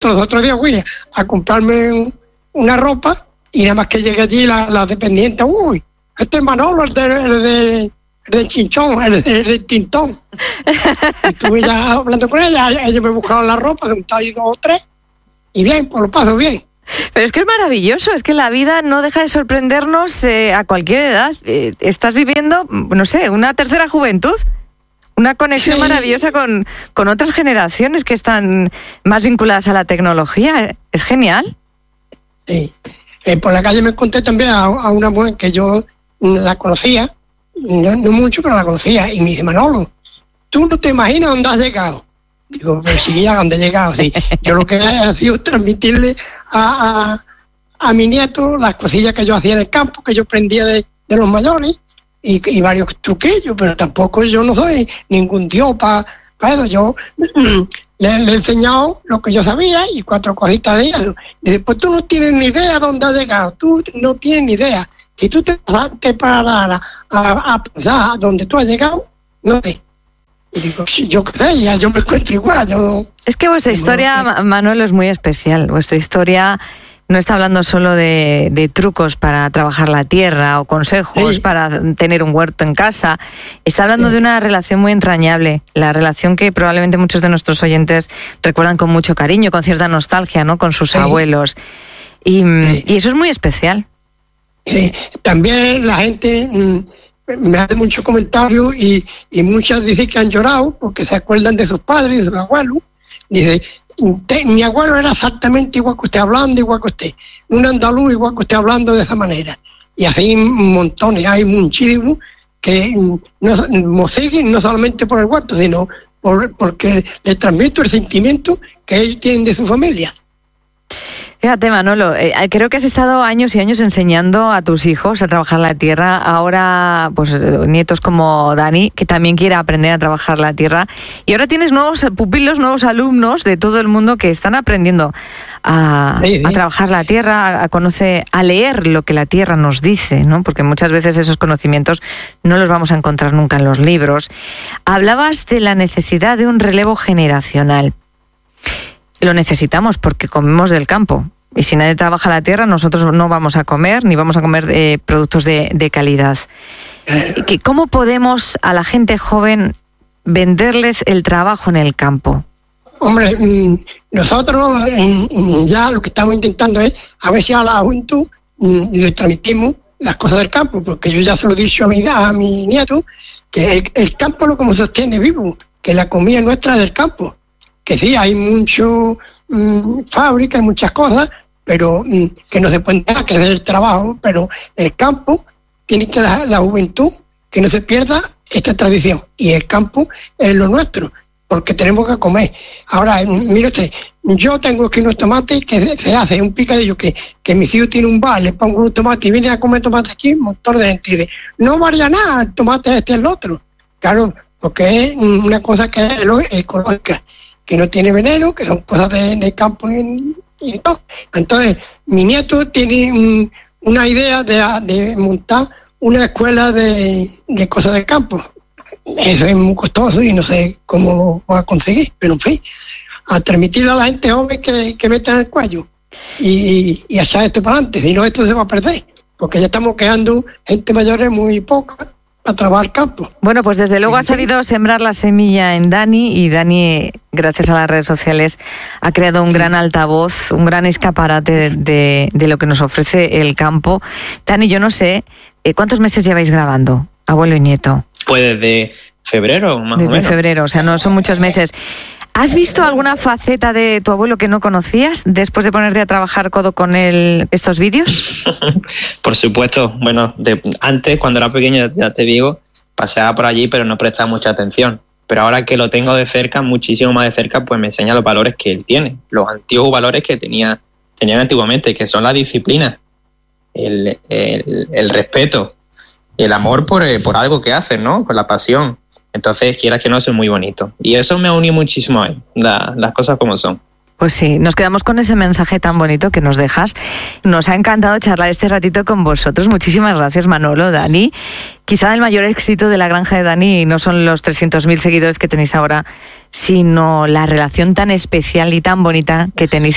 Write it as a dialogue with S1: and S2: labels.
S1: los otros días fui a comprarme una ropa y nada más que llegué allí la dependiente, uy, este es Manolo, el del chinchón, el del tintón. Estuve ya hablando con ella me buscaron la ropa de un tallo 2 o 3 y bien, pues lo paso bien.
S2: Pero es que es maravilloso, es que la vida no deja de sorprendernos a cualquier edad. Estás viviendo, no sé, una tercera juventud, una conexión maravillosa con otras generaciones que están más vinculadas a la tecnología. Es genial.
S1: Sí. Por la calle me encontré también a una mujer que yo la conocía, no mucho, pero la conocía, y me dice, Manolo, ¿tú no te imaginas dónde has llegado? Digo, pero sí, ¿a dónde he llegado? Sí. Yo lo que he sido es transmitirle a mi nieto las cosillas que yo hacía en el campo, que yo aprendía de los mayores, y varios truquillos, pero tampoco yo no soy ningún dios para eso. Yo le he enseñado lo que yo sabía y 4 cositas de ella. Y después tú no tienes ni idea dónde has llegado, tú no tienes ni idea. Si tú te pararas a pensar dónde tú has llegado, no sé. Y digo, yo qué sé, ya yo me encuentro igual.
S2: Es que vuestra historia, Manuel, es muy especial. Vuestra historia no está hablando solo de trucos para trabajar la tierra o consejos para tener un huerto en casa. Está hablando de una relación muy entrañable, la relación que probablemente muchos de nuestros oyentes recuerdan con mucho cariño, con cierta nostalgia, ¿no? Con sus abuelos. Y eso es muy especial.
S1: También la gente me hace muchos comentarios y muchas dicen que han llorado porque se acuerdan de sus padres y de sus abuelos. Dice, mi abuelo era exactamente igual que usted, hablando igual que usted, un andaluz igual que usted, hablando de esa manera. Y así montones, hay muchísimos que nos siguen no solamente por el huerto, sino porque le transmito el sentimiento que ellos tienen de su familia.
S2: Fíjate, Manolo, creo que has estado años y años enseñando a tus hijos a trabajar la tierra. Ahora, pues nietos como Dani, que también quiere aprender a trabajar la tierra. Y ahora tienes nuevos pupilos, nuevos alumnos de todo el mundo que están aprendiendo a trabajar la tierra, a leer lo que la tierra nos dice, ¿no? Porque muchas veces esos conocimientos no los vamos a encontrar nunca en los libros. Hablabas de la necesidad de un relevo generacional. Lo necesitamos porque comemos del campo. Y si nadie trabaja la tierra, nosotros no vamos a comer, ni vamos a comer productos de calidad. ¿Cómo podemos a la gente joven venderles el trabajo en el campo?
S1: Hombre, nosotros ya lo que estamos intentando es a ver si a la juventud le transmitimos las cosas del campo, porque yo ya se lo he dicho a mi nieto, que el campo es lo que nos sostiene vivo, que la comida nuestra es del campo. Que sí, hay mucho fábricas, muchas cosas, pero que no se pueden dejar, que es el trabajo, pero el campo tiene que la juventud, que no se pierda esta tradición, y el campo es lo nuestro, porque tenemos que comer. Ahora, mire usted, yo tengo aquí unos tomates que se hace un picadillo, que mi tío tiene un bar, le pongo un tomate y viene a comer tomates aquí, un montón de gente, y dice, no varía nada, el tomate este es el otro. Claro, porque es una cosa que es ecológica, que no tiene veneno, que son cosas de campo y todo. Entonces, mi nieto tiene una idea de montar una escuela de cosas del campo. Eso es muy costoso y no sé cómo lo voy a conseguir, pero en fin, a transmitirle a la gente joven que metan el cuello y echar esto para adelante, si no esto se va a perder, porque ya estamos quedando gente mayores muy poca a trabajar el campo.
S2: Bueno, pues desde luego ha sabido sembrar la semilla en Dani, y Dani, gracias a las redes sociales, ha creado un gran altavoz, un gran escaparate de lo que nos ofrece el campo. Dani, yo no sé, ¿cuántos meses lleváis grabando, abuelo y nieto?
S3: Pues desde febrero, más o menos.
S2: Desde febrero, o sea, no son muchos meses. ¿Has visto alguna faceta de tu abuelo que no conocías después de ponerte a trabajar codo con él estos vídeos?
S3: Por supuesto. Bueno, antes, cuando era pequeño, ya te digo, paseaba por allí, pero no prestaba mucha atención. Pero ahora que lo tengo de cerca, muchísimo más de cerca, pues me enseña los valores que él tiene, los antiguos valores que tenían antiguamente, que son la disciplina, el respeto, el amor por algo que hacen, ¿no? Con la pasión. Entonces, quieras que no, eso es muy bonito. Y eso me ha unido muchísimo a él, las cosas como son.
S2: Pues sí, nos quedamos con ese mensaje tan bonito que nos dejas. Nos ha encantado charlar este ratito con vosotros. Muchísimas gracias, Manolo, Dani. Quizá el mayor éxito de la granja de Dani no son los 300.000 seguidores que tenéis ahora, sino la relación tan especial y tan bonita que tenéis